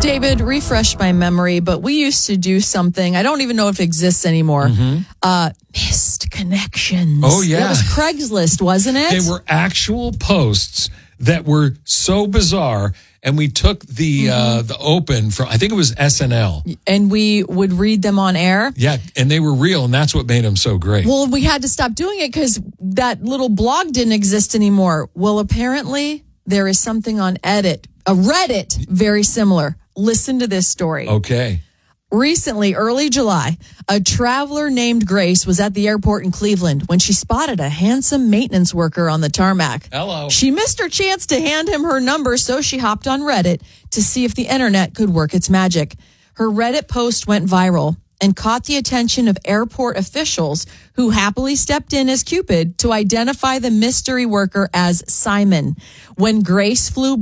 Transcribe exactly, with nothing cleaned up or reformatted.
David, refresh my memory, but we used to do something. I don't even know if it exists anymore. Mm-hmm. Uh, missed connections. Oh, yeah. It was Craigslist, wasn't it? They were actual posts that were so bizarre. And we took the mm-hmm. uh, the open from, I think it was S N L. And we would read them on air. Yeah, and they were real, and that's what made them so great. Well, we had to stop doing it because that little blog didn't exist anymore. Well, apparently there is something on Edit, a Reddit, very similar. Listen to this story. Okay. Recently, early July, a traveler named Grace was at the airport in Cleveland when she spotted a handsome maintenance worker on the tarmac. Hello. She missed her chance to hand him her number, so she hopped on Reddit to see if the internet could work its magic. Her Reddit post went viral and caught the attention of airport officials who happily stepped in as Cupid to identify the mystery worker as Simon. When Grace flew